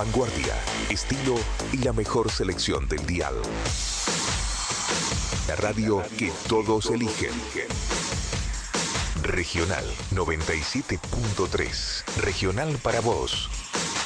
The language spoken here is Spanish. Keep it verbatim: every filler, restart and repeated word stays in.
vanguardia, estilo y la mejor selección del dial. La radio que todos eligen. Regional noventa y siete punto tres. Regional para vos.